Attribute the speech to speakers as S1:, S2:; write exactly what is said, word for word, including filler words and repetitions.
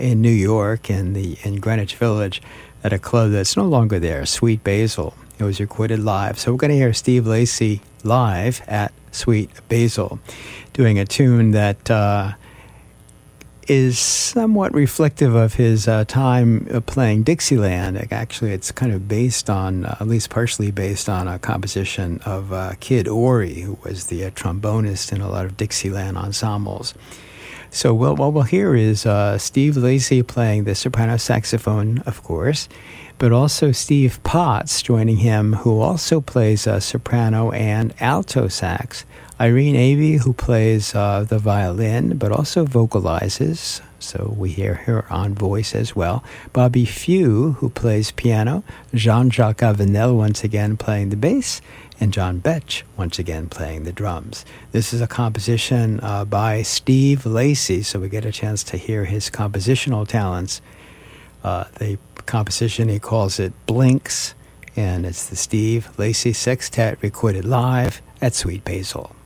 S1: in New York, in the in Greenwich Village, at a club that's no longer there, Sweet Basil. It was recorded live. So we're going to hear Steve Lacy live at Sweet Basil, doing a tune that uh, is somewhat reflective of his uh, time uh, playing Dixieland. Actually, it's kind of based on, uh, at least partially based on a composition of uh, Kid Ory, who was the uh, trombonist in a lot of Dixieland ensembles. So we'll, what we'll hear is uh, Steve Lacy playing the soprano saxophone, of course, but also Steve Potts joining him, who also plays uh, soprano and alto sax. Irene Avey, who plays uh, the violin, but also vocalizes, so we hear her on voice as well. Bobby Few, who plays piano. Jean-Jacques Avenel, once again playing the bass. And John Betch, once again playing the drums. This is a composition uh, by Steve Lacy, so we get a chance to hear his compositional talents. Uh, the composition, he calls it Blinks, and it's the Steve Lacy Sextet recorded live at Sweet Basil.